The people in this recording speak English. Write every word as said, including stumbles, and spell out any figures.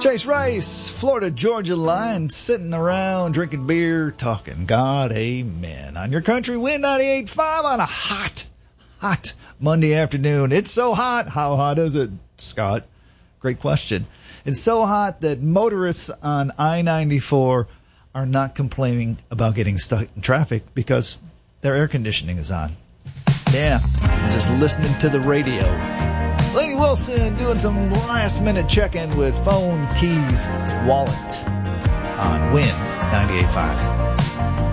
Chase Rice, Florida Georgia line, sitting around drinking beer, talking God, amen. On your country wind ninety-eight point five on a hot, hot Monday afternoon. It's so hot. How hot is it, Scott? Great question. It's so hot that motorists on I ninety-four are not complaining about getting stuck in traffic because their air conditioning is on. Yeah, just listening to the radio. Lainey Wilson doing some last-minute check-in with phone, keys, wallet on Win ninety-eight point five.